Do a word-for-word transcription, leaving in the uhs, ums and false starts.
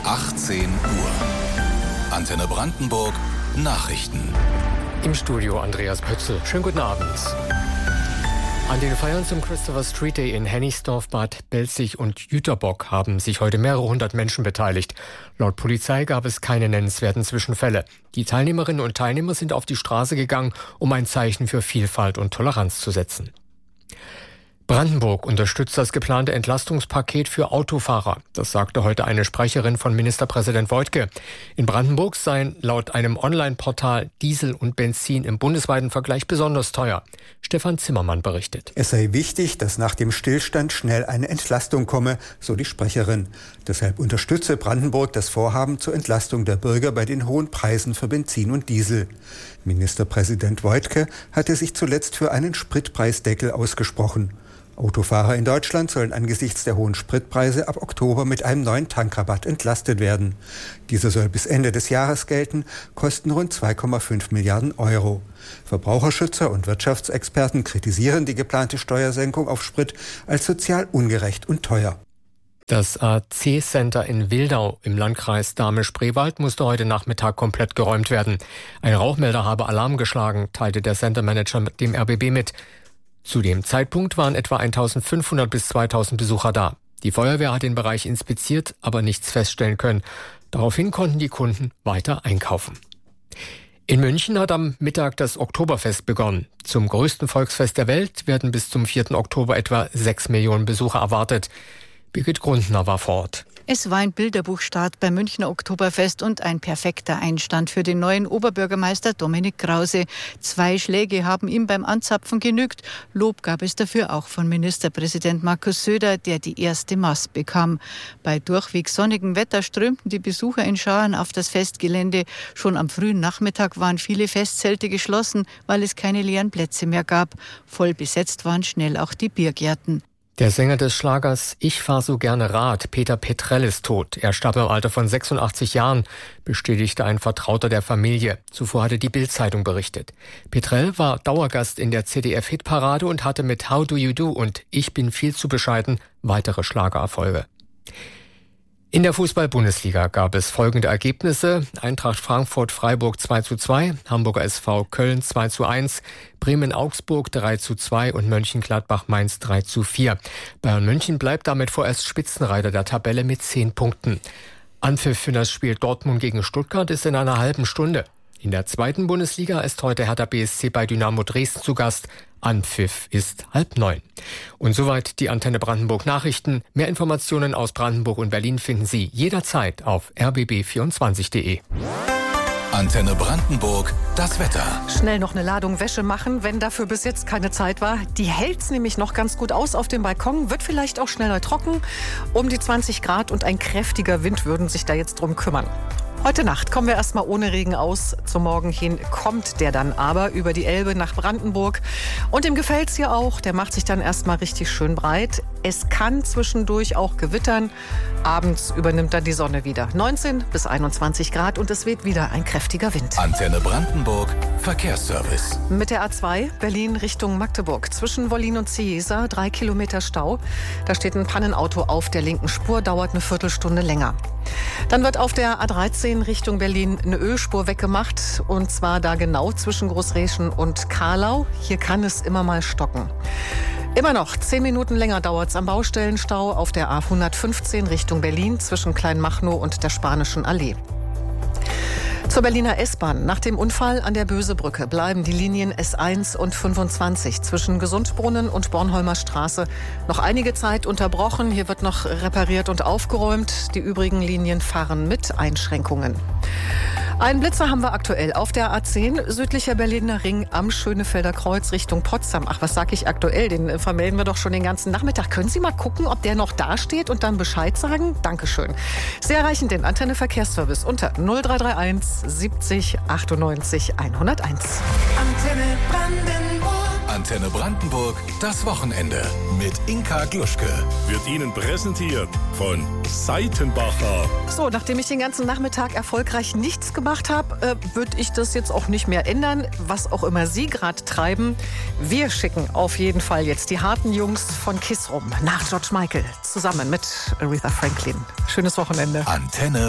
achtzehn Uhr. Antenne Brandenburg Nachrichten. Im Studio Andreas Pötzl. Schönen guten Abend. An den Feiern zum Christopher Street Day in Hennigsdorf, Bad Belzig und Jüterbock haben sich heute mehrere hundert Menschen beteiligt. Laut Polizei gab es keine nennenswerten Zwischenfälle. Die Teilnehmerinnen und Teilnehmer sind auf die Straße gegangen, um ein Zeichen für Vielfalt und Toleranz zu setzen. Brandenburg unterstützt das geplante Entlastungspaket für Autofahrer. Das sagte heute eine Sprecherin von Ministerpräsident Woidke. In Brandenburg seien laut einem Online-Portal Diesel und Benzin im bundesweiten Vergleich besonders teuer. Stefan Zimmermann berichtet. Es sei wichtig, dass nach dem Stillstand schnell eine Entlastung komme, so die Sprecherin. Deshalb unterstütze Brandenburg das Vorhaben zur Entlastung der Bürger bei den hohen Preisen für Benzin und Diesel. Ministerpräsident Woidke hatte sich zuletzt für einen Spritpreisdeckel ausgesprochen. Autofahrer in Deutschland sollen angesichts der hohen Spritpreise ab Oktober mit einem neuen Tankrabatt entlastet werden. Dieser soll bis Ende des Jahres gelten, kosten rund zwei Komma fünf Milliarden Euro. Verbraucherschützer und Wirtschaftsexperten kritisieren die geplante Steuersenkung auf Sprit als sozial ungerecht und teuer. Das A C-Center in Wildau im Landkreis Dahme-Spreewald musste heute Nachmittag komplett geräumt werden. Ein Rauchmelder habe Alarm geschlagen, teilte der Centermanager dem R B B mit. Zu dem Zeitpunkt waren etwa eintausendfünfhundert bis zweitausend Besucher da. Die Feuerwehr hat den Bereich inspiziert, aber nichts feststellen können. Daraufhin konnten die Kunden weiter einkaufen. In München hat am Mittag das Oktoberfest begonnen. Zum größten Volksfest der Welt werden bis zum vierten Oktober etwa sechs Millionen Besucher erwartet. Birgit Grundner war vor Ort. Es war ein Bilderbuchstart beim Münchner Oktoberfest und ein perfekter Einstand für den neuen Oberbürgermeister Dominik Krause. Zwei Schläge haben ihm beim Anzapfen genügt. Lob gab es dafür auch von Ministerpräsident Markus Söder, der die erste Mast bekam. Bei durchweg sonnigem Wetter strömten die Besucher in Scharen auf das Festgelände. Schon am frühen Nachmittag waren viele Festzelte geschlossen, weil es keine leeren Plätze mehr gab. Voll besetzt waren schnell auch die Biergärten. Der Sänger des Schlagers Ich fahr so gerne Rad, Peter Petrell, ist tot. Er starb im Alter von sechsundachtzig Jahren, bestätigte ein Vertrauter der Familie. Zuvor hatte die Bild-Zeitung berichtet. Petrell war Dauergast in der Z D F-Hitparade und hatte mit How Do You Do und Ich bin viel zu bescheiden weitere Schlagererfolge. In der Fußball-Bundesliga gab es folgende Ergebnisse: Eintracht Frankfurt-Freiburg zwei zu zwei, Hamburger S V Köln zwei zu eins, Bremen-Augsburg drei zu zwei und Mönchengladbach-Mainz drei zu vier. Bayern München bleibt damit vorerst Spitzenreiter der Tabelle mit zehn Punkten. Anpfiff für das Spiel Dortmund gegen Stuttgart ist in einer halben Stunde. In der zweiten Bundesliga ist heute Hertha B S C bei Dynamo Dresden zu Gast. Anpfiff ist halb neun. Und soweit die Antenne Brandenburg Nachrichten. Mehr Informationen aus Brandenburg und Berlin finden Sie jederzeit auf r b b vierundzwanzig punkt d e. Antenne Brandenburg, das Wetter. Schnell noch eine Ladung Wäsche machen, wenn dafür bis jetzt keine Zeit war. Die hält's nämlich noch ganz gut aus auf dem Balkon, wird vielleicht auch schneller trocken. Um die zwanzig Grad und ein kräftiger Wind würden sich da jetzt drum kümmern. Heute Nacht kommen wir erstmal ohne Regen aus. Zum Morgen hin kommt der dann aber über die Elbe nach Brandenburg. Und dem gefällt's hier auch. Der macht sich dann erstmal richtig schön breit. Es kann zwischendurch auch gewittern. Abends übernimmt dann die Sonne wieder. neunzehn bis einundzwanzig Grad und es weht wieder ein kräftiger Wind. Antenne Brandenburg, Verkehrsservice. Mit der A zwei Berlin Richtung Magdeburg. Zwischen Wollin und Ciesa drei Kilometer Stau. Da steht ein Pannenauto auf der linken Spur, dauert eine Viertelstunde länger. Dann wird auf der A dreizehn Richtung Berlin eine Ölspur weggemacht. Und zwar da genau zwischen Großreschen und Karlau. Hier kann es immer mal stocken. Immer noch zehn Minuten länger dauert es am Baustellenstau auf der A hundertfünfzehn Richtung Berlin zwischen Kleinmachnow und der Spanischen Allee. Zur Berliner S-Bahn. Nach dem Unfall an der Bösebrücke bleiben die Linien S eins und fünfundzwanzig zwischen Gesundbrunnen und Bornholmer Straße noch einige Zeit unterbrochen. Hier wird noch repariert und aufgeräumt. Die übrigen Linien fahren mit Einschränkungen. Einen Blitzer haben wir aktuell auf der A zehn, südlicher Berliner Ring am Schönefelder Kreuz Richtung Potsdam. Ach, was sag ich aktuell? Den vermelden wir doch schon den ganzen Nachmittag. Können Sie mal gucken, ob der noch da steht und dann Bescheid sagen? Dankeschön. Sie erreichen den Antenne Verkehrsservice unter null drei drei eins siebzig achtundneunzig hunderteins. Antenne Brandenburg. Antenne Brandenburg, das Wochenende mit Inka Gluschke. Wird Ihnen präsentiert von Seitenbacher. So, nachdem ich den ganzen Nachmittag erfolgreich nichts gemacht habe, äh, würde ich das jetzt auch nicht mehr ändern. Was auch immer Sie gerade treiben. Wir schicken auf jeden Fall jetzt die harten Jungs von KISS rum nach George Michael zusammen mit Aretha Franklin. Schönes Wochenende. Antenne